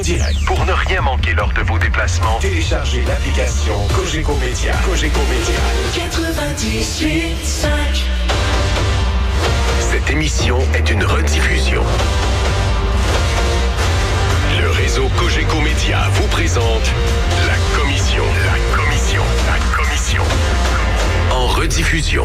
direct. Pour ne rien manquer lors de vos déplacements, téléchargez l'application Cogeco Média. Cogeco Média. 98.5. Cette émission est une rediffusion. Le réseau Cogeco Média vous présente la commission. En rediffusion.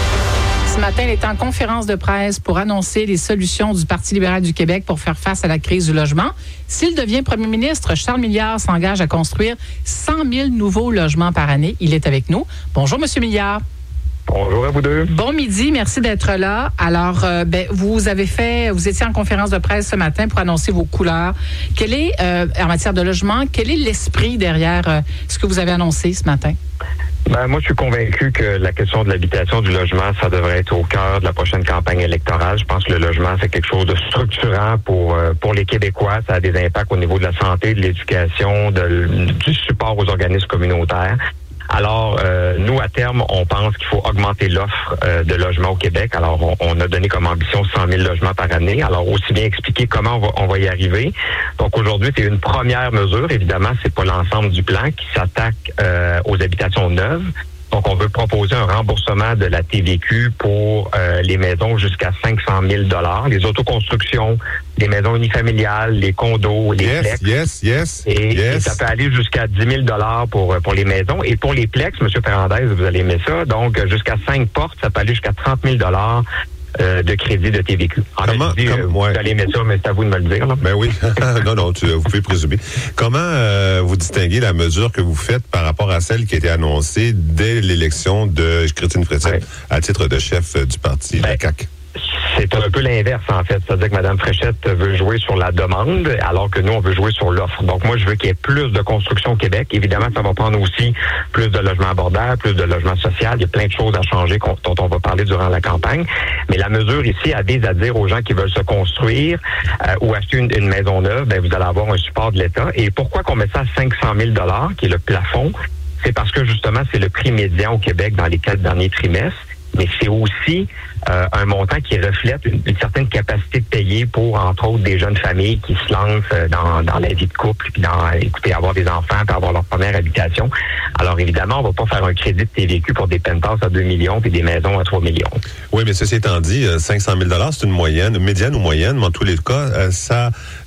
Ce matin, il est en conférence de presse pour annoncer les solutions du Parti libéral du Québec pour faire face à la crise du logement. S'il devient premier ministre, Charles Milliard s'engage à construire 100 000 nouveaux logements par année. Il est avec nous. Bonjour, M. Milliard. Bonjour à vous deux. Bon midi, merci d'être là. Alors, vous étiez en conférence de presse ce matin pour annoncer vos couleurs. Quel est, en matière de logement, quel est l'esprit derrière ce que vous avez annoncé ce matin? Moi, je suis convaincu que la question de l'habitation, du logement, ça devrait être au cœur de la prochaine campagne électorale. Je pense que le logement, c'est quelque chose de structurant pour les Québécois. Ça a des impacts au niveau de la santé, de l'éducation, du support aux organismes communautaires. Alors, nous, à terme, on pense qu'il faut augmenter l'offre de logements au Québec. Alors, on a donné comme ambition 100 000 logements par année. Alors, aussi bien expliquer comment on va y arriver. Donc, aujourd'hui, c'est une première mesure. Évidemment, c'est pas l'ensemble du plan qui s'attaque aux habitations neuves. Donc, on veut proposer un remboursement de la TVQ pour les maisons jusqu'à 500 000 $, les autoconstructions, les maisons unifamiliales, les condos, les plex. Et ça peut aller jusqu'à 10 000 $ pour les maisons. Et pour les plex, M. Ferrandez, vous allez aimer ça, donc jusqu'à 5 portes, ça peut aller jusqu'à 30 000 $ de crédit de TVQ. Vous allez aimer ça, mais c'est à vous de me le dire. Là. Ben oui. non, vous pouvez présumer. Comment vous distinguez la mesure que vous faites par rapport à celle qui a été annoncée dès l'élection de Christine Fréchette à titre de chef du parti, la CAQ? C'est un peu l'inverse, en fait. C'est-à-dire que Mme Fréchette veut jouer sur la demande, alors que nous, on veut jouer sur l'offre. Donc, moi, je veux qu'il y ait plus de construction au Québec. Évidemment, ça va prendre aussi plus de logements abordables, plus de logements sociaux. Il y a plein de choses à changer dont on va parler durant la campagne. Mais la mesure ici, elle vise à dire aux gens qui veulent se construire ou acheter une maison neuve, vous allez avoir un support de l'État. Et pourquoi qu'on met ça à 500 000 $, qui est le plafond? C'est parce que, justement, c'est le prix médian au Québec dans les 4 derniers trimestres. Mais c'est aussi un montant qui reflète une certaine capacité de payer pour, entre autres, des jeunes familles qui se lancent dans la vie de couple, puis avoir des enfants, puis avoir leur première habitation. Alors, évidemment, on va pas faire un crédit de TVQ pour des penthouses à 2 millions puis des maisons à 3 millions. Oui, mais ceci étant dit, 500 000 $, c'est une moyenne, médiane ou moyenne, mais en tous les cas, ça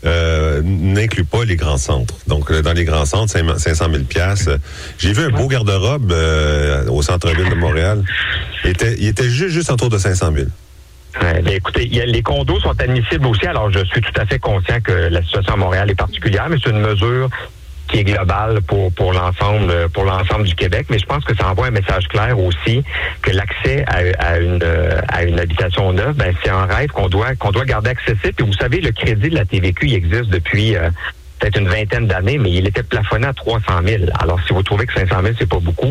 n'inclut pas les grands centres. Donc, dans les grands centres, 500 000 $. J'ai vu un beau garde-robe au centre-ville de Montréal. Il était juste autour de 500 000. Écoutez, les condos sont admissibles aussi. Alors, je suis tout à fait conscient que la situation à Montréal est particulière, mais c'est une mesure qui est globale pour l'ensemble du Québec. Mais je pense que ça envoie un message clair aussi que l'accès à une habitation neuve, c'est un rêve qu'on doit garder accessible. Et vous savez, le crédit de la TVQ, il existe depuis peut-être une vingtaine d'années, mais il était plafonné à 300 000. Alors, si vous trouvez que 500 000, c'est pas beaucoup,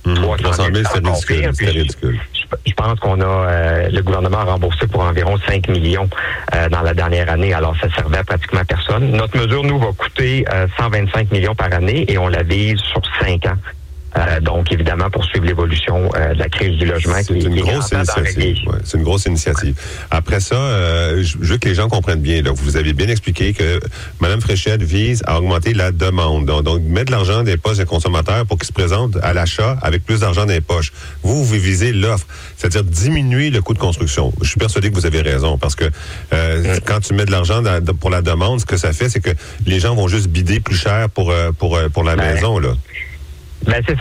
300 000, c'est ridicule. Je pense qu'on a le gouvernement a remboursé pour environ 5 millions dans la dernière année. Alors, ça servait à pratiquement personne. Notre mesure, nous, va coûter 125 millions par année et on la vise sur 5 ans. Donc, évidemment, pour suivre l'évolution de la crise du logement. C'est une grosse initiative. Ouais, c'est une grosse initiative. Après ça, je veux que les gens comprennent bien. Là, vous avez bien expliqué que Mme Fréchette vise à augmenter la demande. Donc mettre de l'argent dans les poches des consommateurs pour qu'ils se présentent à l'achat avec plus d'argent dans les poches. Vous visez l'offre, c'est-à-dire diminuer le coût de construction. Je suis persuadé que vous avez raison, parce que quand tu mets de l'argent pour la demande, ce que ça fait, c'est que les gens vont juste bider plus cher pour la maison, là. C'est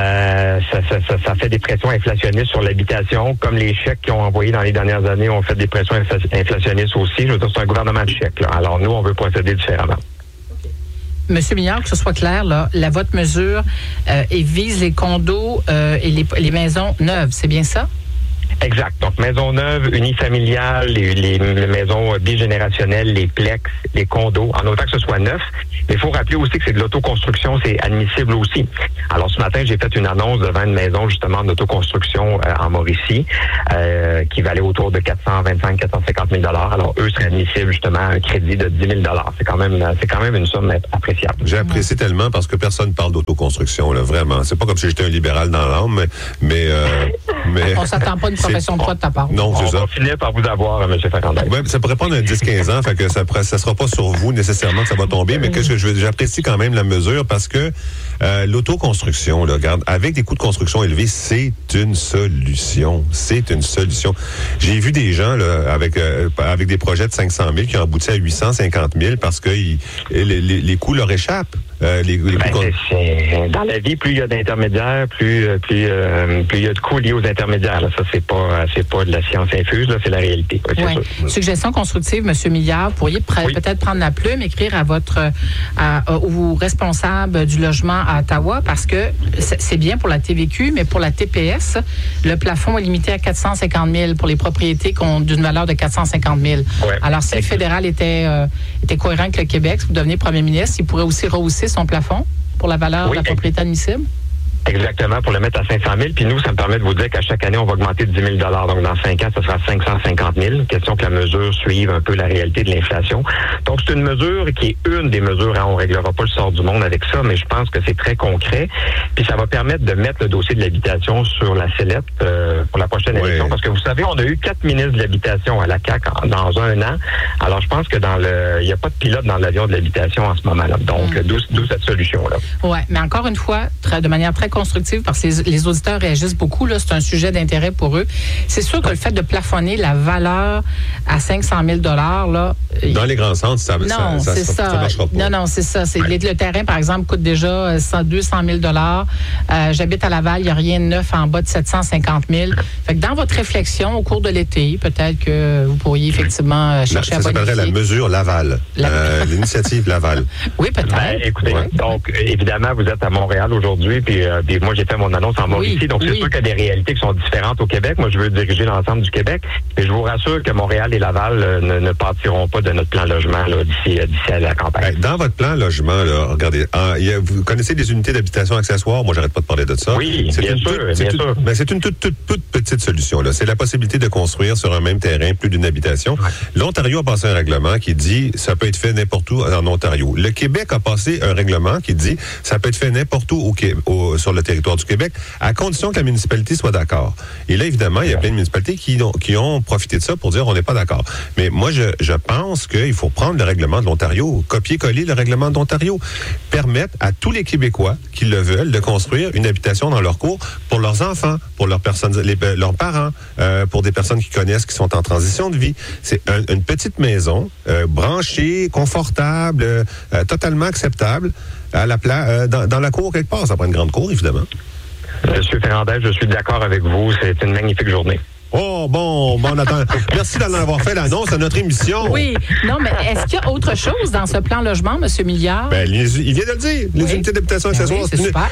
ça. Ça fait des pressions inflationnistes sur l'habitation, comme les chèques qu'ils ont envoyés dans les dernières années ont fait des pressions inflationnistes aussi. Je veux dire, c'est un gouvernement de chèques, là. Alors, nous, on veut procéder différemment. Monsieur Milliard, que ce soit clair, là, votre mesure vise les condos et les maisons neuves, c'est bien ça? Exact. Donc, maisons neuves, unifamiliales, les maisons bigénérationnelles, les plex, les condos, en autant que ce soit neuf. Mais il faut rappeler aussi que c'est de l'autoconstruction, c'est admissible aussi. Alors, ce matin, j'ai fait une annonce devant une maison, justement, d'autoconstruction en Mauricie, qui valait autour de 425 000 $, 450 000 $. Alors, eux seraient admissibles, justement, à un crédit de 10 000 $. C'est quand même une somme appréciable. J'ai apprécié tellement parce que personne parle d'autoconstruction, là, vraiment. C'est pas comme si j'étais un libéral dans l'âme, mais on s'attend pas à une profession de foi de ta part. Non, c'est ça. On va finir par vous avoir, M. Ferrandez. Ouais, ça pourrait prendre un 10-15 ans, fait que ça sera pas sur vous nécessairement que ça va tomber, mais j'apprécie quand même la mesure parce que l'autoconstruction, là, regarde, avec des coûts de construction élevés, c'est une solution. C'est une solution. J'ai vu des gens là, avec des projets de 500 000 qui ont abouti à 850 000 parce que les coûts leur échappent. Dans la vie, plus il y a d'intermédiaires, plus il y a de coûts liés aux intermédiaires. Là. Ça, c'est pas de la science infuse, là, c'est la réalité. Oui. Suggestion constructive, M. Milliard, vous pourriez peut-être prendre la plume, écrire aux responsables du logement à Ottawa, parce que c'est bien pour la TVQ, mais pour la TPS, le plafond est limité à 450 000 pour les propriétés d'une valeur de 450 000. Ouais. Alors, si le fédéral était cohérent avec le Québec, si vous devenez premier ministre, il pourrait aussi rehausser son plafond pour la valeur de la propriété admissible? Exactement, pour le mettre à 500 000. Puis nous, ça me permet de vous dire qu'à chaque année, on va augmenter de 10 000 Donc, dans 5 ans, ça sera 550 000 Question que la mesure suive un peu la réalité de l'inflation. Donc, c'est une mesure qui est une des mesures. Hein, on ne réglera pas le sort du monde avec ça, mais je pense que c'est très concret. Puis ça va permettre de mettre le dossier de l'habitation sur la sellette pour la prochaine élection. Parce que vous savez, on a eu 4 ministres de l'habitation à la CAQ dans un an. Alors, je pense que il n'y a pas de pilote dans l'avion de l'habitation en ce moment-là. Donc, d'où cette solution-là. Oui, mais encore une fois, de manière très constructive, parce que les auditeurs réagissent beaucoup, là, c'est un sujet d'intérêt pour eux. C'est sûr que le fait de plafonner la valeur à 500 000 là... Dans les grands centres, ça marchera pas. Non, c'est ça. Le terrain, par exemple, coûte déjà 200 000 J'habite à Laval, il n'y a rien de neuf en bas de 750 000 Fait que dans votre réflexion, au cours de l'été, peut-être que vous pourriez effectivement chercher à bonifier. Ça s'appellerait la mesure Laval. L'initiative Laval. Oui, peut-être. Écoutez, donc, évidemment, vous êtes à Montréal aujourd'hui, puis moi, j'ai fait mon annonce en Mauricie, donc c'est sûr qu'il y a des réalités qui sont différentes au Québec. Moi, je veux diriger l'ensemble du Québec, et je vous rassure que Montréal et Laval ne partiront pas de notre plan logement là, d'ici à la campagne. Dans votre plan logement, là, regardez, vous connaissez des unités d'habitation accessoires? Moi, j'arrête pas de parler de ça. Oui, bien sûr. Mais c'est une toute petite solution. Là. C'est la possibilité de construire sur un même terrain plus d'une habitation. Ouais. L'Ontario a passé un règlement qui dit ça peut être fait n'importe où en Ontario. Le Québec a passé un règlement qui dit ça peut être fait n'importe où sur le territoire du Québec, à condition que la municipalité soit d'accord. Et là, évidemment, il y a plein de municipalités qui ont profité de ça pour dire on n'est pas d'accord. Mais moi, je pense qu'il faut prendre le règlement de l'Ontario, copier-coller le règlement de l'Ontario, permettre à tous les Québécois qui le veulent de construire une habitation dans leur cour pour leurs enfants, pour leurs parents, pour des personnes qui connaissent, qui sont en transition de vie. C'est une petite maison, branchée, confortable, totalement acceptable, dans la cour quelque part. Ça prend une grande cour, évidemment. Monsieur Ferrandez, je suis d'accord avec vous. C'est une magnifique journée. Oh, bon, attends. Merci d'en avoir fait l'annonce à notre émission. Oui. Non, mais est-ce qu'il y a autre chose dans ce plan logement, M. Milliard? Il vient de le dire. Les unités d'habitation accessoires. Oui, c'est super.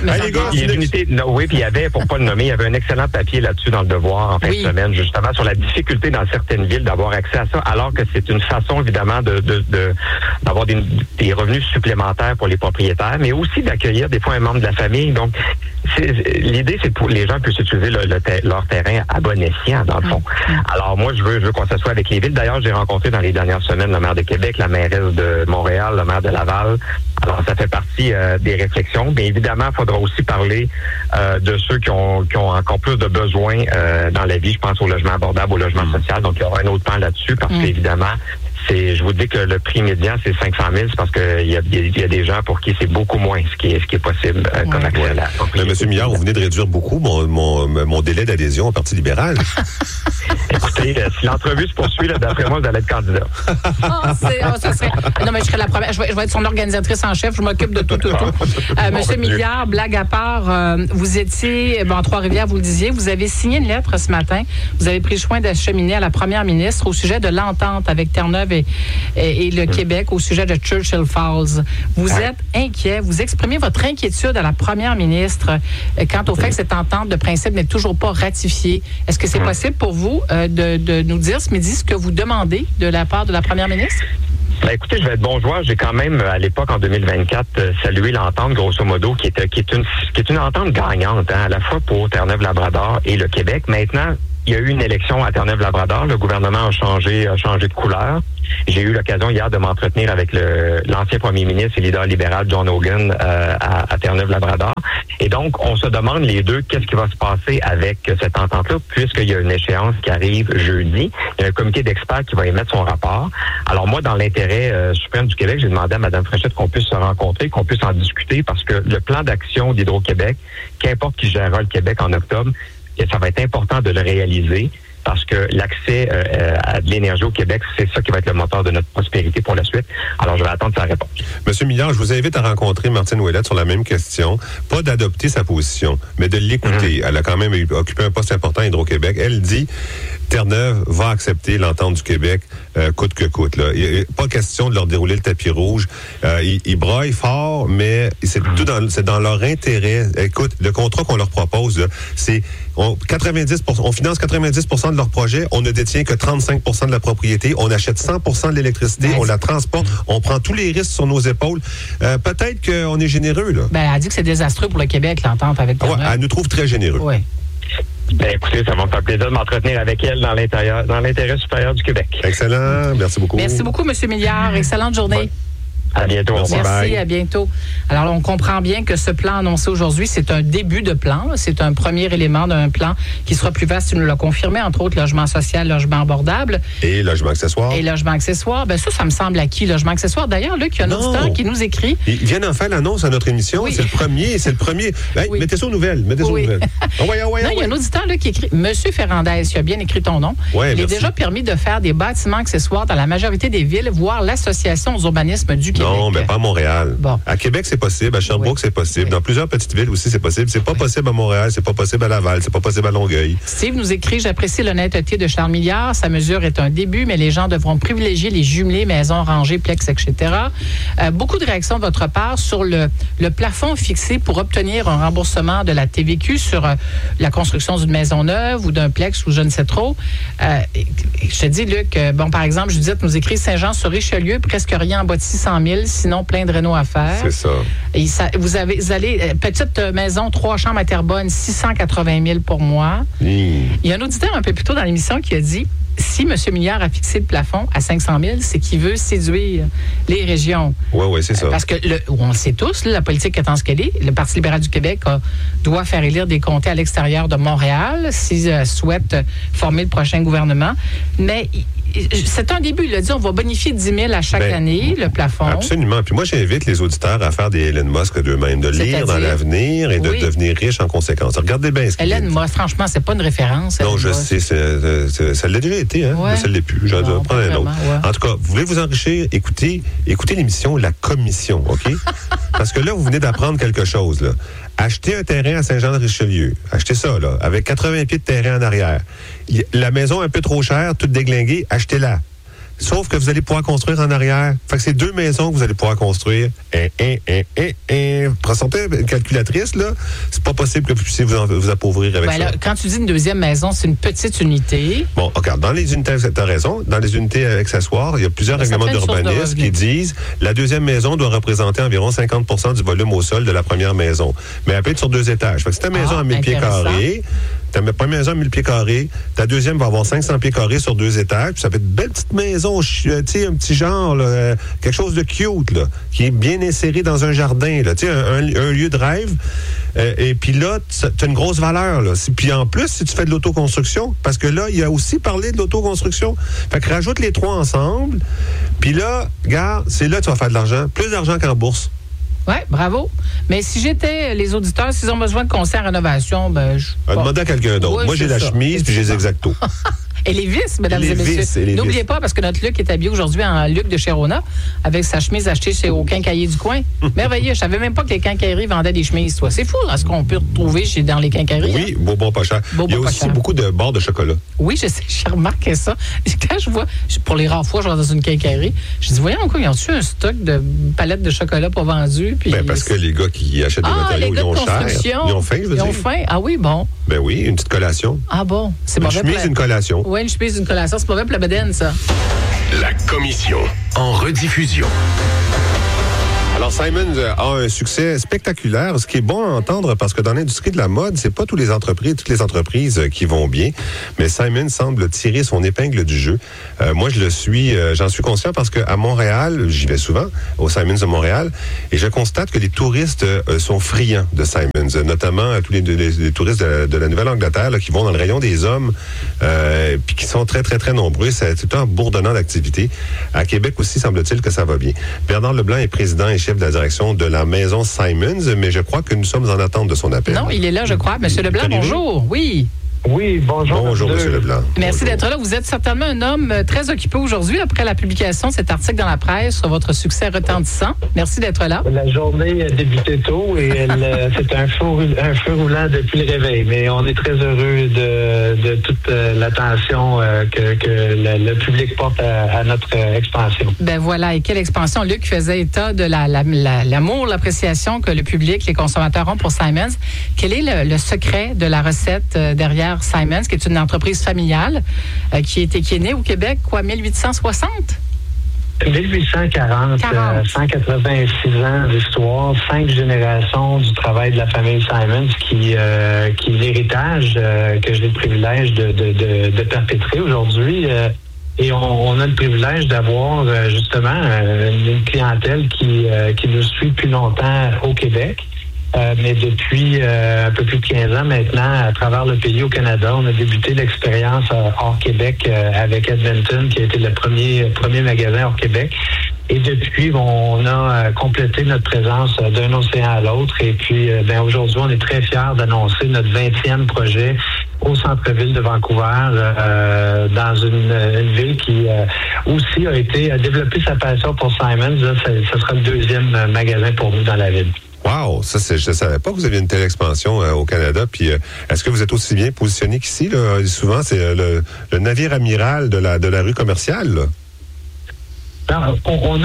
Oui, puis il y avait, pour pas le nommer, il y avait un excellent papier là-dessus dans le Devoir en fin de semaine, justement, sur la difficulté dans certaines villes d'avoir accès à ça, alors que c'est une façon, évidemment, d'avoir des revenus supplémentaires pour les propriétaires, mais aussi d'accueillir des fois un membre de la famille. Donc, l'idée, c'est pour les gens puissent utiliser leur terrain à bon escient, dans le fond. Alors, moi, je veux qu'on s'assoie avec les villes. D'ailleurs, j'ai rencontré dans les dernières semaines le maire de Québec, la mairesse de Montréal, le maire de Laval. Alors, ça fait partie des réflexions. Mais évidemment, il faudra aussi parler de ceux qui ont encore plus de besoins dans la vie. Je pense au logement abordable, au logement social. Donc, il y aura un autre plan là-dessus parce qu'évidemment, je vous dis que le prix médian, c'est 500 000, c'est parce qu'il y a des gens pour qui c'est beaucoup moins ce qui est possible comme accès à la propriété. Monsieur Milliard, vous venez de réduire beaucoup mon délai d'adhésion au Parti libéral. Écoutez, si l'entrevue se poursuit, là, d'après moi, vous allez être candidat. Ça serait... Non, mais je serai la première. Je vais être son organisatrice en chef. Je m'occupe de tout. Monsieur Milliard, blague à part, vous étiez à Trois-Rivières, vous le disiez, vous avez signé une lettre ce matin. Vous avez pris le soin d'acheminer à la première ministre au sujet de l'entente avec Terre-Neuve et le Québec au sujet de Churchill Falls. Vous êtes inquiet. Vous exprimez votre inquiétude à la première ministre quant au fait que cette entente de principe n'est toujours pas ratifiée. Est-ce que c'est possible pour vous de nous dire ce midi ce que vous demandez de la part de la première ministre? Écoutez, je vais être bon joueur. J'ai quand même, à l'époque, en 2024, salué l'entente, grosso modo, qui est une entente gagnante, à la fois pour Terre-Neuve-Labrador et le Québec. Maintenant, il y a eu une élection à Terre-Neuve-Labrador. Le gouvernement a changé de couleur. J'ai eu l'occasion hier de m'entretenir avec l'ancien premier ministre et leader libéral John Hogan à Terre-Neuve-Labrador. Et donc, on se demande les deux qu'est-ce qui va se passer avec cette entente-là, puisqu'il y a une échéance qui arrive jeudi. Il y a un comité d'experts qui va émettre son rapport. Alors moi, dans l'intérêt suprême du Québec, j'ai demandé à Mme Fréchette qu'on puisse se rencontrer, qu'on puisse en discuter, parce que le plan d'action d'Hydro-Québec, qu'importe qui gérera le Québec en octobre, ça va être important de le réaliser. Parce que l'accès à de l'énergie au Québec, c'est ça qui va être le moteur de notre prospérité pour la suite. Alors, je vais attendre sa réponse. Monsieur Millard, je vous invite à rencontrer Martine Ouellette sur la même question. Pas d'adopter sa position, mais de l'écouter. Elle a quand même occupé un poste important à Hydro-Québec. Elle dit, Terre-Neuve va accepter l'entente du Québec coûte que coûte. Là. Il n'y a pas question de leur dérouler le tapis rouge. Ils braillent fort, mais c'est dans leur intérêt. Écoute, le contrat qu'on leur propose, là, c'est on finance 90% de leur projet, on ne détient que 35% de la propriété, on achète 100% de l'électricité, on la transporte, on prend tous les risques sur nos épaules. Peut-être qu'on est généreux, là. Ben, elle dit que c'est désastreux pour le Québec, l'entente avec Terre-Neuve. Ouais, elle nous trouve très généreux. Oui. Ben, écoutez, ça va me faire plaisir de m'entretenir avec elle dans l'intérêt supérieur du Québec. Excellent. Merci beaucoup. Merci beaucoup, M. Milliard. Excellente journée. Ouais. À bientôt. Merci, bye. à bientôt. Alors, on comprend bien que ce plan annoncé aujourd'hui, c'est un début de plan. C'est un premier élément d'un plan qui sera plus vaste, tu nous l'as confirmé, entre autres logement social, logement abordable. Et logement accessoire. Ben ça me semble acquis, logement accessoire. D'ailleurs, Luc, il y a un auditeur qui nous écrit. Ils viennent en faire l'annonce à notre émission. Oui. C'est le premier. Hey, oui. Mettez ça aux nouvelles. Non, il y a un auditeur là, qui écrit, Monsieur Ferrandez, il a bien écrit ton nom. Ouais, il est déjà permis de faire des bâtiments accessoires dans la majorité des villes, voire l'Association d'urbanisme du Québec. Non, mais pas à Montréal. Bon. À Québec, c'est possible. À Sherbrooke, c'est possible. Dans plusieurs petites villes aussi, c'est possible. C'est pas possible à Montréal, c'est pas possible à Laval, c'est pas possible à Longueuil. Steve nous écrit, j'apprécie l'honnêteté de Charles Milliard. Sa mesure est un début, mais les gens devront privilégier les jumelés, maisons rangées, plex, etc. Beaucoup de réactions de votre part sur le plafond fixé pour obtenir un remboursement de la TVQ sur la construction d'une maison neuve ou d'un plex ou je ne sais trop. Je te dis, Luc, par exemple, Judith nous écrit Saint-Jean-sur-Richelieu, presque rien en bas de 600 000, sinon plein de réno à faire. C'est ça. Et vous allez, petite maison, 3 chambres à Terrebonne, 680 000 pour moi. Il y a un auditeur un peu plus tôt dans l'émission qui a dit, si M. Milliard a fixé le plafond à 500 000, c'est qu'il veut séduire les régions. Oui, c'est ça. Parce que, on le sait tous, la politique étant ce qu'elle est, le Parti libéral du Québec doit faire élire des comtés à l'extérieur de Montréal s'il souhaite former le prochain gouvernement. Mais c'est un début. Il a dit, on va bonifier 10 000 à chaque année, le plafond. Absolument. Puis moi, j'invite les auditeurs à faire des Elon Musk d'eux-mêmes, de lire dans l'avenir et de devenir riches en conséquence. Regardez bien ce qu'il Elon Musk, franchement, c'est pas une référence. Non, je sais. Ça l'a déjà été, hein? Mais ça ne l'est plus. J'en dois prendre un autre. Ouais. En tout cas, vous voulez vous enrichir, écoutez l'émission La Commission, OK? Parce que là, vous venez d'apprendre quelque chose, là. Achetez un terrain à Saint-Jean-de-Richelieu. Achetez ça, là, avec 80 pieds de terrain en arrière. La maison un peu trop chère, toute déglinguée, achetez-la. Sauf que vous allez pouvoir construire en arrière. Fait que c'est 2 maisons que vous allez pouvoir construire. Sortez une calculatrice, là. C'est pas possible que vous puissiez vous appauvrir avec ça. Là, quand tu dis une deuxième maison, c'est une petite unité. Bon, regarde, dans les unités, tu as raison, dans les unités accessoires, il y a plusieurs règlements d'urbanisme qui disent la deuxième maison doit représenter environ 50% du volume au sol de la première maison. Mais elle peut être sur 2 étages. Fait que si ta maison à 1000 pieds carrés, ta première maison à 1000 pieds carrés, ta deuxième va avoir 500 pieds carrés sur 2 étages, puis ça fait une belle petite maison, tu sais, un petit genre, là, quelque chose de cute, là, qui est bien inséré dans un jardin, là, tu sais, un lieu de rêve. Et puis là, tu as une grosse valeur, là. Puis en plus, si tu fais de l'autoconstruction, parce que là, il a aussi parlé de l'autoconstruction. Fait que rajoute les 3 ensemble, puis là, regarde, c'est là que tu vas faire de l'argent, plus d'argent qu'en bourse. Oui, bravo. Mais si j'étais les auditeurs, s'ils ont besoin de conseils en rénovation, je... Demandez à quelqu'un d'autre. Ouais, moi, j'ai la chemise puis j'ai les exactos. Et les vis, mesdames et messieurs. N'oubliez pas, parce que notre Luc est habillé aujourd'hui en Luc de chez Rona, avec sa chemise achetée au quincailler du coin. Merveilleux. Je savais même pas que les quincailleries vendaient des chemises, toi. C'est fou, ce qu'on peut retrouver dans les quincailleries. Oui, bon, pas cher. Il y a aussi beaucoup de barres de chocolat. Oui, je sais, j'ai remarqué ça. Quand je vois, pour les rares fois, je vais dans une quincaillerie, je dis, voyons, quoi, ils ont-tu un stock de palettes de chocolat pas vendues? Puis parce que les gars qui achètent des matériaux, ils ont cher. Ils ont faim, je veux dire. Ils ont faim. Ah oui, bon. Ben oui, une petite collation. Ah bon. C'est une chemise, une collation. Oui, une chemise, une collation. C'est mauvais pour la bedaine, ça. La Commission en rediffusion. Alors, Simons a un succès spectaculaire, ce qui est bon à entendre parce que dans l'industrie de la mode, c'est pas toutes les entreprises qui vont bien, mais Simons semble tirer son épingle du jeu. Moi, j'en suis conscient parce qu'à Montréal, j'y vais souvent, au Simons de Montréal, et je constate que les touristes sont friands de Simons, notamment tous les touristes de la Nouvelle-Angleterre là, qui vont dans le rayon des hommes, puis qui sont très, très, très nombreux. C'est tout un bourdonnant d'activité. À Québec aussi, semble-t-il que ça va bien. Bernard Leblanc est président et chef de la direction de la maison Simons, mais je crois que nous sommes en attente de son appel. Non, il est là, je crois. Monsieur Leblanc, bonjour. Oui. Oui, bonjour. Bonjour, M. Leblanc. Merci bonjour. d'être là. Vous êtes certainement un homme très occupé aujourd'hui après la publication de cet article dans la presse sur votre succès retentissant. Merci d'être là. La journée a débuté tôt et c'est un feu roulant depuis le réveil. Mais on est très heureux de toute l'attention que le public porte à notre expansion. Ben voilà, et quelle expansion. Luc faisait état de l'amour, l'appréciation que le public, les consommateurs ont pour Simons. Quel est le secret de la recette derrière Simons, qui est une entreprise familiale qui est née au Québec, 1860? 1840, 186 ans d'histoire, 5 générations du travail de la famille Simons qui est l'héritage que j'ai le privilège de perpétrer aujourd'hui. Et on a le privilège d'avoir justement une clientèle qui nous suit depuis longtemps au Québec. Mais depuis un peu plus de 15 ans maintenant, à travers le pays, au Canada, on a débuté l'expérience hors Québec avec Edmonton, qui a été le premier magasin hors Québec. Et depuis, on a complété notre présence d'un océan à l'autre. Et puis, aujourd'hui, on est très fiers d'annoncer notre 20e projet au centre-ville de Vancouver, dans une ville qui aussi a développé sa passion pour Simons. Là, ce sera le 2e magasin pour nous dans la ville. Wow, je ne savais pas que vous aviez une telle expansion au Canada. Puis, est-ce que vous êtes aussi bien positionné qu'ici? Là? Souvent, c'est le navire amiral de la rue commerciale. Là. Alors, on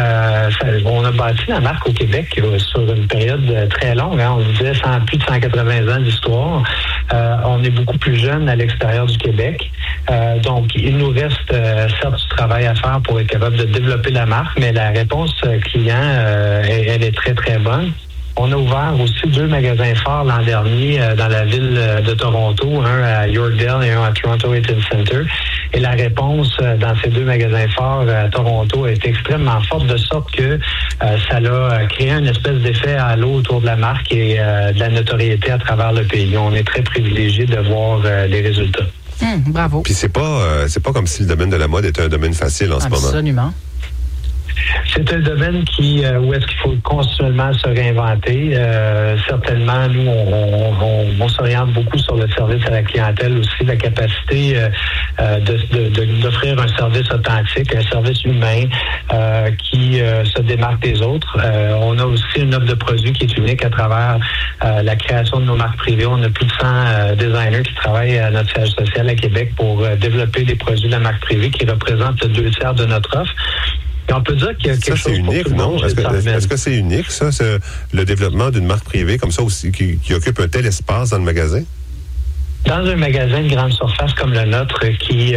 a bâti la marque au Québec sur une période très longue. Hein. On disait plus de 180 ans d'histoire. On est beaucoup plus jeune à l'extérieur du Québec. Donc, il nous reste certes du travail à faire pour être capable de développer la marque, mais la réponse client, elle est très, très bonne. On a ouvert aussi 2 magasins forts l'an dernier dans la ville de Toronto, un à Yorkdale et un à Toronto Eaton Center. Et la réponse dans ces 2 magasins forts à Toronto est extrêmement forte, de sorte que ça a créé une espèce d'effet halo autour de la marque et de la notoriété à travers le pays. On est très privilégiés de voir les résultats. Bravo. Puis c'est pas comme si le domaine de la mode était un domaine facile en ce moment. Absolument. C'est un domaine où est-ce qu'il faut continuellement se réinventer. Certainement, nous, on s'oriente beaucoup sur le service à la clientèle aussi, la capacité d'offrir un service authentique, un service humain qui se démarque des autres. On a aussi une offre de produits qui est unique à travers la création de nos marques privées. On a plus de 100 designers qui travaillent à notre siège social à Québec pour développer des produits de la marque privée qui représentent le 2/3 de notre offre. Et on peut dire qu'il y a quelque chose unique, pour tout le monde. Est-ce que c'est unique, ça, le développement d'une marque privée comme ça aussi, qui occupe un tel espace dans le magasin? Dans un magasin de grande surface comme le nôtre qui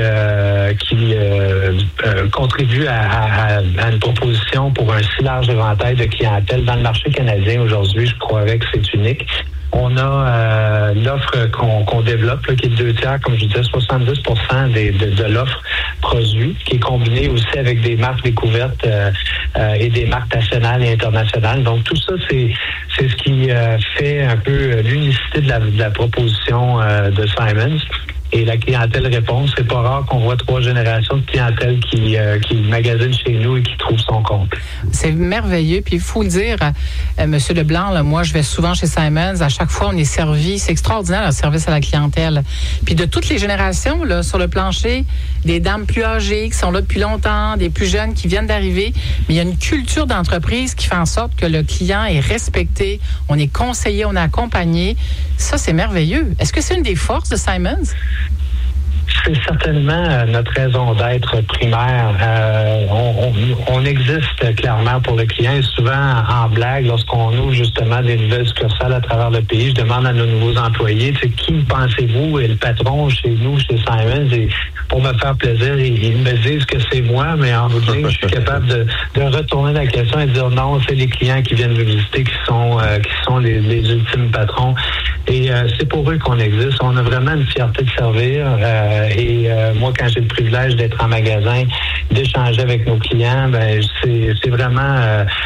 contribue à une proposition pour un si large éventail de clientèle dans le marché canadien aujourd'hui, je croirais que c'est unique. On a l'offre qu'on développe, là, qui est le 2/3, comme je disais, 70% de l'offre produit, qui est combinée aussi avec des marques découvertes et des marques nationales et internationales. Donc, tout ça, c'est ce qui fait un peu l'unicité de la proposition de Simons. Et la clientèle répond. C'est pas rare qu'on voit 3 générations de clientèle qui magasine chez nous et qui trouve son compte. C'est merveilleux. Puis il faut le dire, M. Leblanc, là, moi, je vais souvent chez Simons. À chaque fois, on est servi. C'est extraordinaire, le service à la clientèle. Puis de toutes les générations, là, sur le plancher, des dames plus âgées qui sont là depuis longtemps, des plus jeunes qui viennent d'arriver. Mais il y a une culture d'entreprise qui fait en sorte que le client est respecté, on est conseillé, on est accompagné. Ça, c'est merveilleux. Est-ce que c'est une des forces de Simons? C'est certainement notre raison d'être primaire. On existe clairement pour le client et souvent en blague, lorsqu'on ouvre justement des nouvelles succursales à travers le pays, je demande à nos nouveaux employés, qui pensez-vous est le patron chez nous, chez Simons? Et pour me faire plaisir. Ils me disent que c'est moi, mais en bout de ligne, je suis capable de retourner la question et de dire non, c'est les clients qui viennent nous visiter qui sont les ultimes patrons. Et c'est pour eux qu'on existe. On a vraiment une fierté de servir. Moi, quand j'ai le privilège d'être en magasin, d'échanger avec nos clients, ben c'est vraiment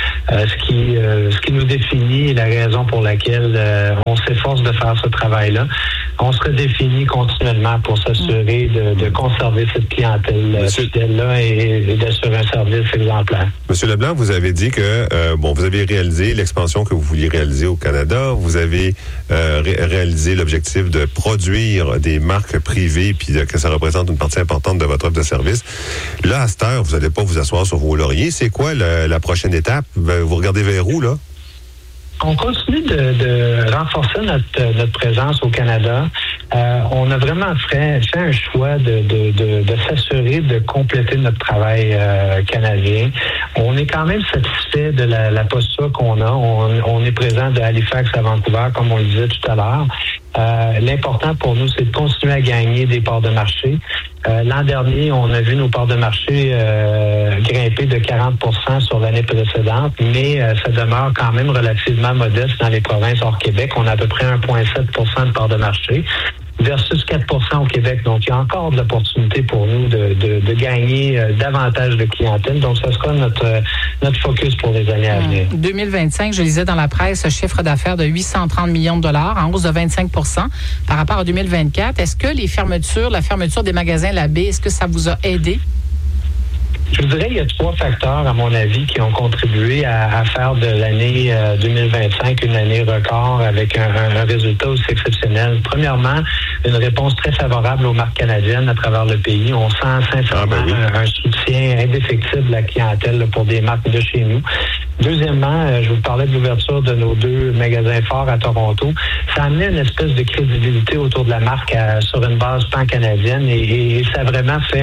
ce qui nous définit et la raison pour laquelle on s'efforce de faire ce travail-là. On se redéfinit continuellement pour s'assurer de conserver cette clientèle fidèle-là et d'assurer un service exemplaire. Monsieur Leblanc, vous avez dit que vous avez réalisé l'expansion que vous vouliez réaliser au Canada. Vous avez réalisé l'objectif de produire des marques privées puis que ça représente une partie importante de votre offre de service. Là, à cette heure, vous n'allez pas vous asseoir sur vos lauriers. C'est quoi la prochaine étape? Vous regardez vers où, là? On continue de renforcer notre présence au Canada. On a vraiment fait un choix de s'assurer de compléter notre travail canadien. On est quand même satisfait de la posture qu'on a. On est présent de Halifax à Vancouver, comme on le disait tout à l'heure. L'important pour nous, c'est de continuer à gagner des parts de marché. L'an dernier, on a vu nos parts de marché grimper de 40% sur l'année précédente, mais ça demeure quand même relativement modeste dans les provinces hors Québec. On a à peu près 1,7% de parts de marché versus 4% au Québec. Donc, il y a encore de l'opportunité pour nous de gagner davantage de clientèle. Donc, ce sera notre focus pour les années à venir. 2025, je lisais dans la presse, chiffre d'affaires de 830 millions de dollars, en hausse de 25% par rapport à 2024. Est-ce que la fermeture des magasins La Baie, est-ce que ça vous a aidé? Je vous dirais qu'il y a 3 facteurs, à mon avis, qui ont contribué à faire de l'année 2025 une année record avec un résultat aussi exceptionnel. Premièrement, une réponse très favorable aux marques canadiennes à travers le pays. On sent sincèrement un soutien indéfectible de la clientèle pour des marques de chez nous. Deuxièmement, je vous parlais de l'ouverture de nos 2 magasins forts à Toronto. Ça a amené une espèce de crédibilité autour de la marque sur une base pan-canadienne et ça a vraiment fait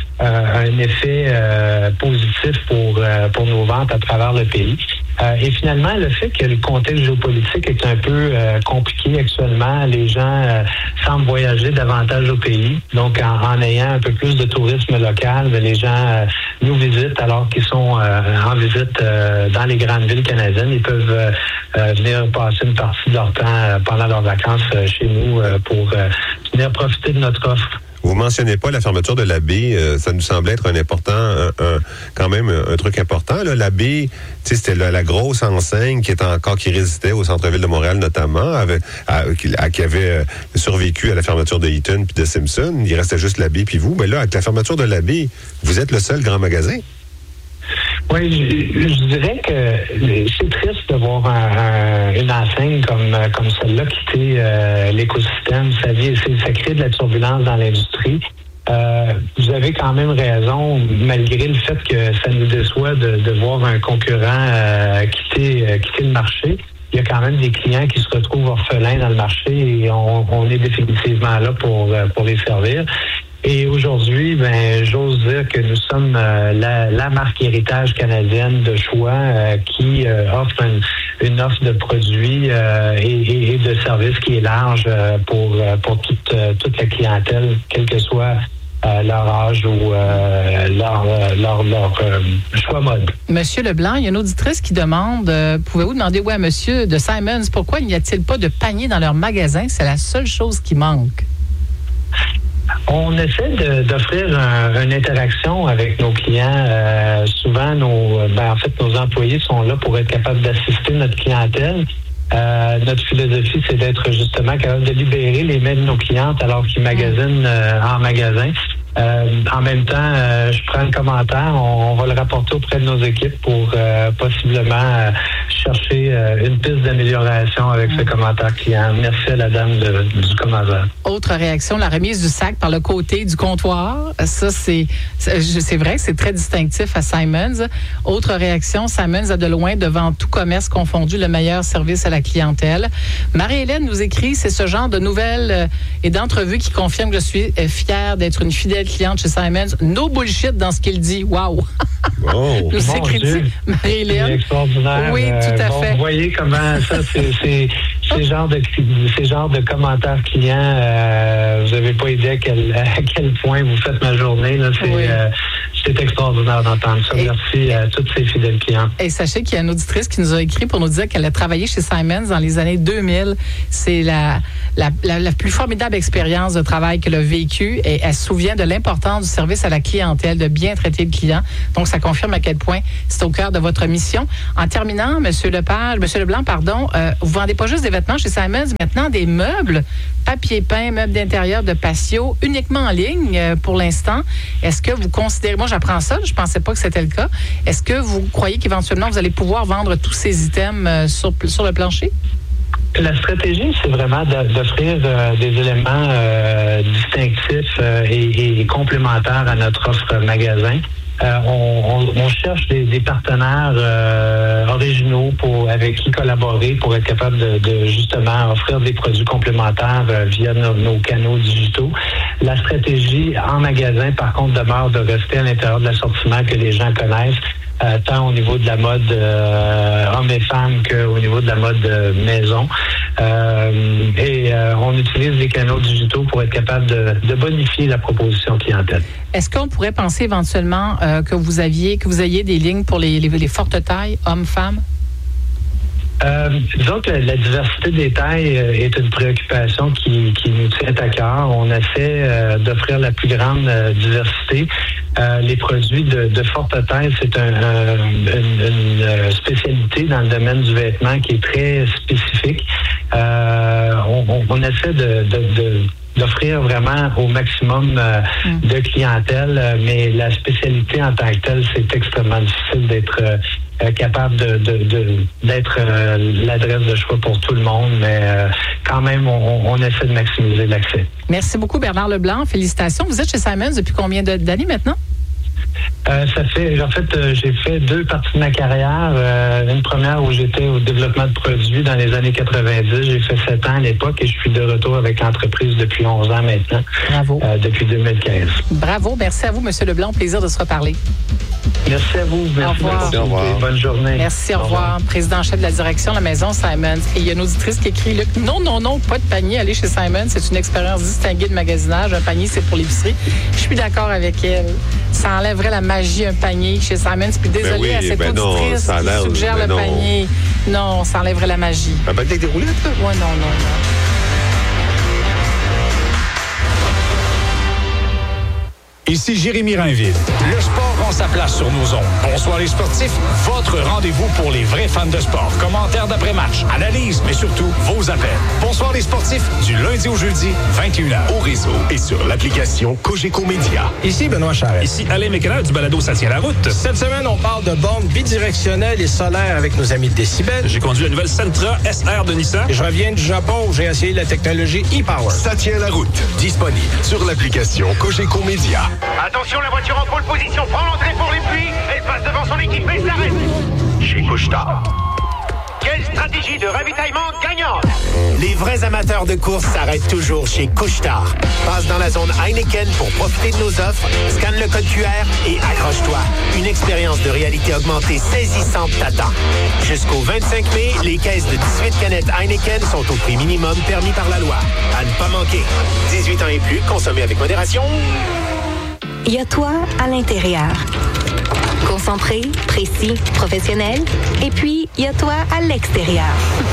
un effet positif pour nos ventes à travers le pays. Et finalement, le fait que le contexte géopolitique est un peu compliqué actuellement, les gens semblent voyager davantage au pays. Donc, en ayant un peu plus de tourisme local, les gens nous visitent alors qu'ils sont en visite dans les grandes villes canadiennes. Ils peuvent venir passer une partie de leur temps pendant leurs vacances chez nous pour venir profiter de notre offre. Vous mentionnez pas la fermeture de La Baie, ça nous semblait être quand même un truc important. Là. La Baie, c'était la grosse enseigne qui résistait au centre-ville de Montréal notamment, qui avait survécu à la fermeture de Eaton puis de Simpson. Il restait juste La Baie puis vous. Mais là, avec la fermeture de La Baie, vous êtes le seul grand magasin. Oui, je dirais que c'est triste de voir une enseigne comme celle-là quitter l'écosystème. Ça crée de la turbulence dans l'industrie. Vous avez quand même raison, malgré le fait que ça nous déçoit de voir un concurrent quitter le marché. Il y a quand même des clients qui se retrouvent orphelins dans le marché et on est définitivement là pour les servir. Et aujourd'hui, j'ose dire que nous sommes la marque héritage canadienne de choix qui offre une offre de produits et de services qui est large pour toute la clientèle, quel que soit leur âge ou leur choix mode. Monsieur Leblanc, il y a une auditrice qui demande, pouvez-vous demander à monsieur de Simons, pourquoi n'y a-t-il pas de panier dans leur magasin? C'est la seule chose qui manque. On essaie d'offrir une interaction avec nos clients. Souvent, nos employés sont là pour être capables d'assister notre clientèle. Notre philosophie, c'est d'être justement capable de libérer les mains de nos clientes alors qu'ils magasinent en magasin. En même temps, je prends le commentaire, on va le rapporter auprès de nos équipes pour possiblement chercher une piste d'amélioration avec ce commentaire client. Merci à la dame du commentaire. Autre réaction, la remise du sac par le côté du comptoir. Ça, c'est vrai que c'est très distinctif à Simons. Autre réaction, Simons a de loin, devant tout commerce confondu, le meilleur service à la clientèle. Marie-Hélène nous écrit, c'est ce genre de nouvelles et d'entrevues qui confirme que je suis fière d'être une fidèle cliente chez Simons. No bullshit dans ce qu'il dit. Wow! Oh, nous écrit Marie-Hélène. Extraordinaire. Oui, tout à fait. voyez comment ça, c'est ces genres de commentaires clients, vous n'avez pas idée à quel point vous faites ma journée. Là, c'est extraordinaire d'entendre ça. Merci à tous ces fidèles clients. Et sachez qu'il y a une auditrice qui nous a écrit pour nous dire qu'elle a travaillé chez Simons dans les années 2000. C'est la plus formidable expérience de travail qu'elle a vécue et elle se souvient de l'importance du service à la clientèle, de bien traiter le client. Donc, ça confirme à quel point c'est au cœur de votre mission. En terminant, M. Leblanc, vous vendez pas juste des vêtements chez Simons, maintenant des meubles, papier peint, meubles d'intérieur, de patio, uniquement en ligne pour l'instant. Est-ce que vous considérez, moi j'apprends ça, je pensais pas que c'était le cas, est-ce que vous croyez qu'éventuellement vous allez pouvoir vendre tous ces items sur le plancher? La stratégie, c'est vraiment d'offrir des éléments distinctifs et complémentaires à notre offre magasin. On cherche des partenaires originaux avec qui collaborer pour être capable de justement offrir des produits complémentaires via nos canaux digitaux. La stratégie en magasin, par contre, demeure de rester à l'intérieur de l'assortiment que les gens connaissent, tant au niveau de la mode hommes et femmes qu'au niveau de la mode maison. On utilise les canaux digitaux pour être capable de bonifier la proposition clientèle. Est-ce qu'on pourrait penser éventuellement que vous ayez des lignes pour les fortes tailles, hommes-femmes? Disons que la diversité des tailles est une préoccupation qui nous tient à cœur. On essaie d'offrir la plus grande diversité. Les produits de forte taille, c'est une spécialité dans le domaine du vêtement qui est très spécifique. On essaie d'offrir vraiment au maximum de clientèle, mais la spécialité en tant que telle, c'est extrêmement difficile d'être capable d'être l'adresse de choix pour tout le monde, mais quand même, on essaie de maximiser l'accès. Merci beaucoup, Bernard Leblanc. Félicitations. Vous êtes chez Simons depuis combien d'années maintenant? J'ai fait 2 parties de ma carrière. Une première où j'étais au développement de produits dans les années 90. J'ai fait 7 ans à l'époque et je suis de retour avec l'entreprise depuis 11 ans maintenant. Bravo. Depuis 2015. Bravo. Merci à vous, M. Leblanc. Plaisir de se reparler. Merci à vous. Merci. Au revoir. Bonne journée. Merci, au revoir. Président-chef de la direction de la maison Simons. Et il y a une auditrice qui écrit non, pas de panier. Aller chez Simons, c'est une expérience distinguée de magasinage. Un panier, c'est pour l'épicerie. Je suis d'accord avec elle. Ça enlèverait la magie, un panier chez Simons. Puis désolé à cette auditrice qui suggère le panier. Non, ça enlèverait la magie. Un panier avec des roulettes, là? Ouais, non. Ici Jérémy Rainville. Le sport prend sa place sur nos ondes. Bonsoir les sportifs, votre rendez-vous pour les vrais fans de sport. Commentaires d'après-match, analyse, mais surtout vos appels. Bonsoir les sportifs, du lundi au jeudi, 21h. Au réseau et sur l'application Cogeco Média. Ici Benoît Charest. Ici Alain Mécaneur du balado Ça tient la route. Cette semaine, on parle de bornes bidirectionnelles et solaires avec nos amis de Décibel. J'ai conduit la nouvelle Sentra SR de Nissan. Et je reviens du Japon où j'ai essayé la technologie e-Power. Ça tient la route. Disponible sur l'application Cogeco Média. Attention, la voiture en pole position prend l'entrée pour les pluies. Elle passe devant son équipe et s'arrête. Chez Couche-Tard. Quelle stratégie de ravitaillement gagnante! Les vrais amateurs de course s'arrêtent toujours chez Couche-Tard. Passe dans la zone Heineken pour profiter de nos offres, scanne le code QR et accroche-toi. Une expérience de réalité augmentée saisissante t'attend. Jusqu'au 25 mai, les caisses de 18 canettes Heineken sont au prix minimum permis par la loi. À ne pas manquer. 18 ans et plus, consommez avec modération. Il y a toi à l'intérieur. Concentré, précis, professionnel. Et puis, il y a toi à l'extérieur.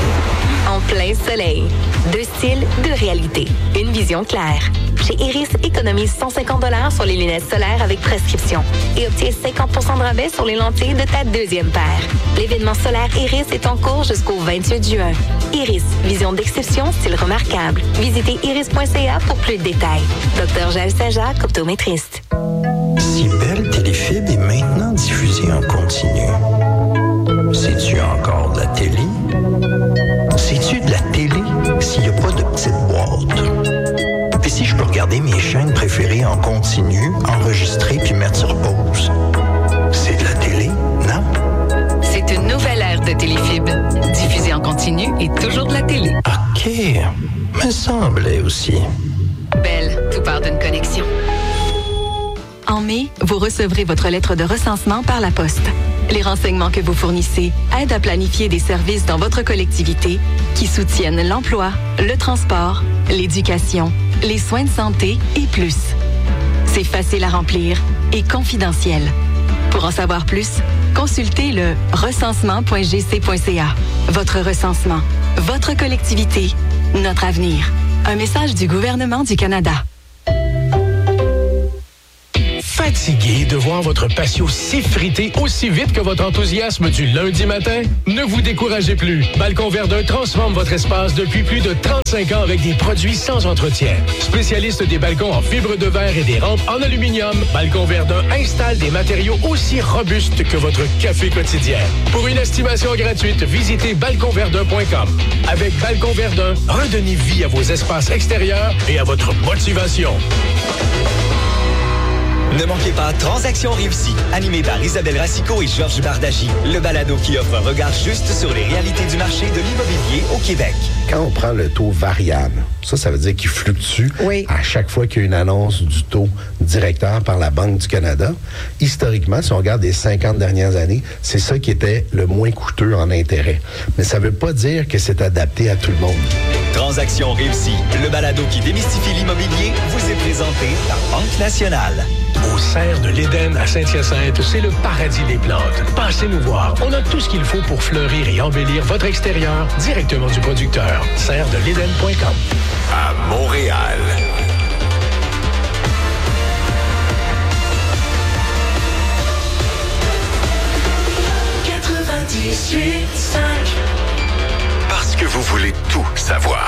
En plein soleil. 2 styles, 2 réalités. Une vision claire. Chez Iris, économise 150 $ sur les lunettes solaires avec prescription et obtiens 50 % de rabais sur les lentilles de ta 2e paire. L'événement solaire Iris est en cours jusqu'au 28 juin. Iris, vision d'exception, style remarquable. Visitez iris.ca pour plus de détails. Dr Jaël Saint-Jacques, optométriste. Si Belle Téléfibre est maintenant diffusée en continu, c'est-tu encore de la télé? C'est-tu de la télé s'il n'y a pas de petite boîte? Puis si je peux regarder mes chaînes préférées en continu, enregistrer puis mettre sur pause, c'est de la télé, non? C'est une nouvelle ère de Téléfibre. Diffusée en continu et toujours de la télé. OK, me semblait aussi. Belle, tout part d'une connexion. En mai, vous recevrez votre lettre de recensement par la poste. Les renseignements que vous fournissez aident à planifier des services dans votre collectivité qui soutiennent l'emploi, le transport, l'éducation, les soins de santé et plus. C'est facile à remplir et confidentiel. Pour en savoir plus, consultez le recensement.gc.ca. Votre recensement, votre collectivité, notre avenir. Un message du gouvernement du Canada. Fatigué de voir votre patio s'effriter aussi vite que votre enthousiasme du lundi matin? Ne vous découragez plus. Balcon Verdun transforme votre espace depuis plus de 35 ans avec des produits sans entretien. Spécialiste des balcons en fibre de verre et des rampes en aluminium, Balcon Verdun installe des matériaux aussi robustes que votre café quotidien. Pour une estimation gratuite, visitez balconverdun.com. Avec Balcon Verdun, redonnez vie à vos espaces extérieurs et à votre motivation. Ne manquez pas Transaction Réussie, animé par Isabelle Racicot et Georges Bardagy. Le balado qui offre un regard juste sur les réalités du marché de l'immobilier au Québec. Quand on prend le taux variable, ça veut dire qu'il fluctue à chaque fois qu'il y a une annonce du taux directeur par la Banque du Canada. Historiquement, si on regarde les 50 dernières années, c'est ça qui était le moins coûteux en intérêt. Mais ça ne veut pas dire que c'est adapté à tout le monde. Transaction Réussie, le balado qui démystifie l'immobilier, vous est présenté par Banque Nationale. Au Serre de l'Éden à Saint-Hyacinthe, c'est le paradis des plantes. Passez nous voir. On a tout ce qu'il faut pour fleurir et embellir votre extérieur directement du producteur. serredeleden.com. À Montréal. Parce que vous voulez tout savoir.